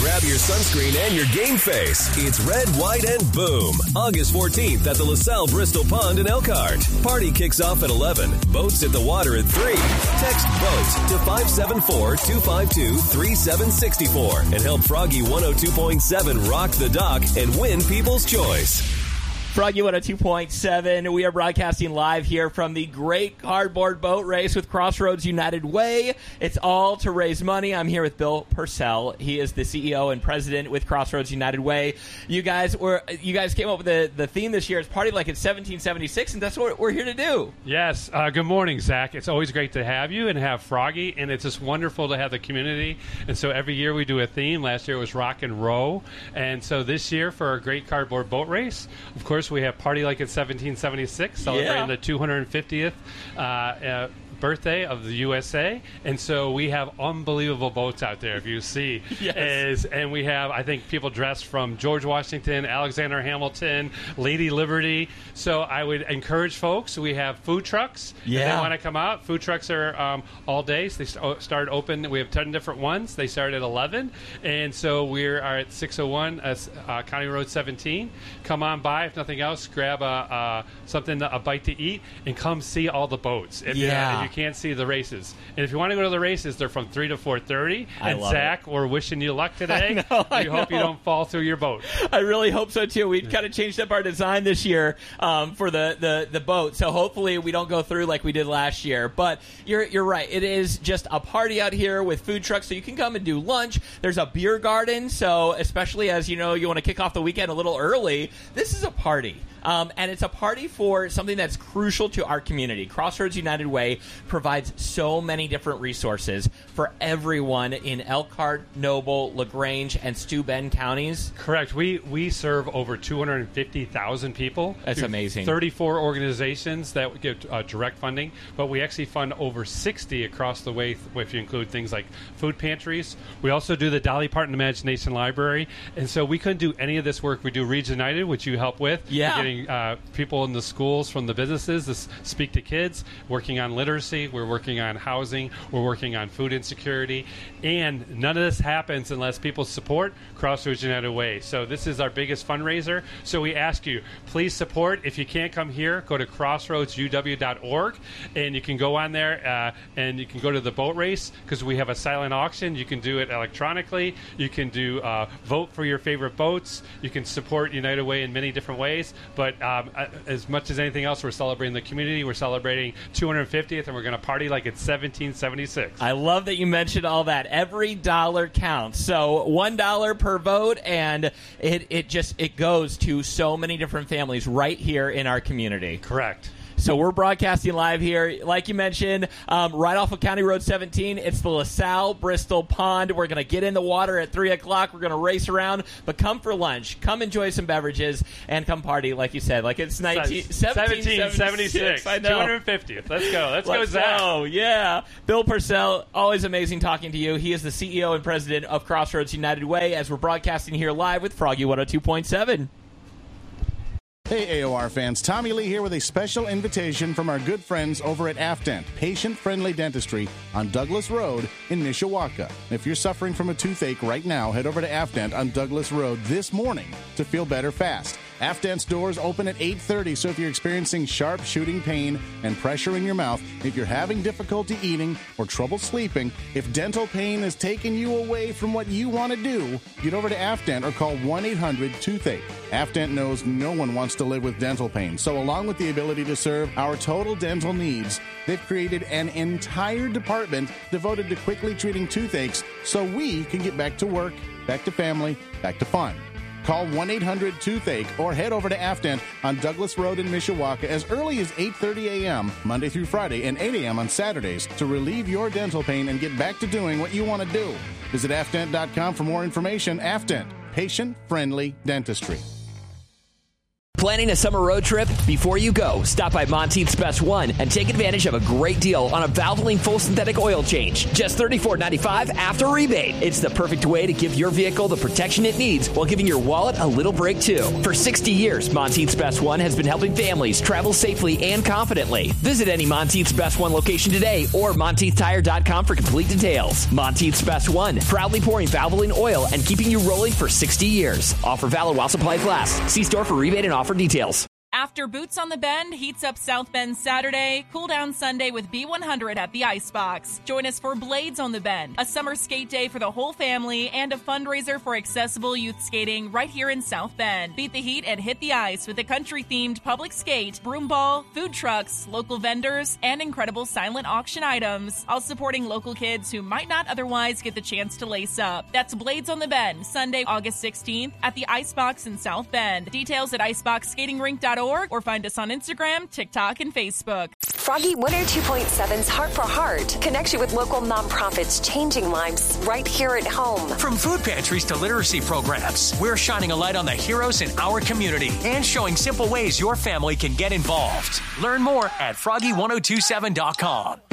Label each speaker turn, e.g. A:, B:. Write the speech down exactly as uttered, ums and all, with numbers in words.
A: Grab your sunscreen and your game face. It's Red, White, and Boom. August fourteenth at the LaSalle Bristol Pond in Elkhart. Party kicks off at eleven. Boats at the water at three. Text BOAT to five seven four, two five two, three seven six four and help Froggy one oh two point seven rock the dock and win People's Choice.
B: Froggy one oh two point seven. We are broadcasting live here from the Great Cardboard Boat Race with Crossroads United Way. It's all to raise money. I'm here with Bill Purcell. He is the C E O and president with Crossroads United Way. You guys were you guys came up with the, the theme this year. It's Party Like It's seventeen seventy-six, and that's what we're here to do.
C: Yes. Uh, good morning, Zach. It's always great to have you and have Froggy, and it's just wonderful to have the community. And so every year we do a theme. Last year it was Rock and Row. And so this year for our Great Cardboard Boat Race, of course, we have Party Like It's seventeen seventy-six, celebrating yeah. the two hundred fiftieth uh, uh, birthday of the U S A. And so we have unbelievable boats out there, if you see.
B: Yes.
C: Is, and we have, I think, people dressed from George Washington, Alexander Hamilton, Lady Liberty. So I would encourage folks. We have food trucks.
B: Yeah.
C: If they want to come out, food trucks are um, all day. So they st- start open. We have ten different ones. They start at eleven. And so we are at six oh one uh, uh, County Road seventeen. Come on by. If nothing else, grab a, uh, something, a bite to eat, and come see all the boats. If
B: yeah.
C: you, if you can't see the races. And if you want to go to the races, they're from three to four thirty.
B: I
C: and
B: love
C: Zach,
B: it.
C: we're wishing you luck today.
B: I know, I
C: we hope
B: know.
C: you don't fall through your boat.
B: I really hope so, too. We've kind of changed up our design this year um, for the, the, the boat, so hopefully we don't go through like we did last year. But you're you're right. It is just a party out here with food trucks, so you can come and do lunch. There's a beer garden, so especially as you know you want to kick off the weekend a little early, this is a party. Um, and it's a party for something that's crucial to our community. Crossroads United Way provides so many different resources for everyone in Elkhart, Noble, LaGrange, and Steuben counties.
C: Correct. We we serve over two hundred fifty thousand people.
B: That's amazing.
C: thirty-four organizations that give uh, direct funding, but we actually fund over sixty across the way, if you include things like food pantries. We also do the Dolly Parton Imagination Library, and so we couldn't do any of this work. We do Reads United, which you help with.
B: Yeah.
C: Getting Uh, people in the schools from the businesses to s- speak to kids, working on literacy, we're working on housing, we're working on food insecurity, and none of this happens unless people support Crossroads United Way. So this is our biggest fundraiser. So we ask you, please support. If you can't come here, go to crossroads u w dot org, and you can go on there uh, and you can go to the boat race because we have a silent auction. You can do it electronically. You can do uh, vote for your favorite boats. You can support United Way in many different ways. But um, as much as anything else, we're celebrating the community. We're celebrating two hundred fiftieth, and we're going to party like it's seventeen seventy-six.
B: I love that you mentioned all that. Every dollar counts. So one dollar per vote, and it, it just it goes to so many different families right here in our community.
C: Correct.
B: So we're broadcasting live here, like you mentioned, um, right off of County Road seventeen. It's the LaSalle Bristol Pond. We're going to get in the water at three o'clock. We're going to race around, but come for lunch. Come enjoy some beverages and come party, like you said. Like it's nineteen,
C: seventeen seventy-six.
B: I know.
C: two hundred fiftieth. Let's go. Let's,
B: Let's
C: go, Zach.
B: go. Yeah. Bill Purcell, always amazing talking to you. He is the C E O and president of Crossroads United Way as we're broadcasting here live with Froggy one oh two point seven.
D: Hey, A O R fans, Tommy Lee here with a special invitation from our good friends over at Afdent, patient-friendly dentistry on Douglas Road in Mishawaka. If you're suffering from a toothache right now, head over to Afdent on Douglas Road this morning to feel better fast. Afdent's doors open at eight thirty, so if you're experiencing sharp shooting pain and pressure in your mouth, if you're having difficulty eating or trouble sleeping, if dental pain is taking you away from what you want to do, get over to Afdent or call one eight hundred toothache. Afdent knows no one wants to live with dental pain, so along with the ability to serve our total dental needs, they've created an entire department devoted to quickly treating toothaches so we can get back to work, back to family, back to fun. Call one eight hundred toothache or head over to Afdent on Douglas Road in Mishawaka as early as eight thirty a.m. Monday through Friday and eight a.m. on Saturdays to relieve your dental pain and get back to doing what you want to do. Visit afdent dot com for more information. Afdent, patient-friendly dentistry.
E: Planning a summer road trip? Before you go, stop by Monteith's Best One and take advantage of a great deal on a Valvoline full synthetic oil change. Just thirty-four ninety-five after rebate. It's the perfect way to give your vehicle the protection it needs while giving your wallet a little break too. For sixty years, Monteith's Best One has been helping families travel safely and confidently. Visit any Monteith's Best One location today or Monteith Tire dot com for complete details. Monteith's Best One, proudly pouring Valvoline oil and keeping you rolling for sixty years. Offer valid while supplies last. See store for rebate and offer for details.
F: After Boots on the Bend heats up South Bend Saturday, cool down Sunday with B one hundred at the Icebox. Join us for Blades on the Bend, a summer skate day for the whole family and a fundraiser for accessible youth skating right here in South Bend. Beat the heat and hit the ice with a country-themed public skate, broom ball, food trucks, local vendors, and incredible silent auction items, all supporting local kids who might not otherwise get the chance to lace up. That's Blades on the Bend, Sunday, August sixteenth at the Icebox in South Bend. Details at icebox skating rink dot org or find us on Instagram, TikTok, and Facebook.
G: Froggy one oh two point seven's Heart for Heart connects you with local nonprofits changing lives right here at home.
H: From food pantries to literacy programs, we're shining a light on the heroes in our community and showing simple ways your family can get involved. Learn more at froggy ten twenty-seven dot com.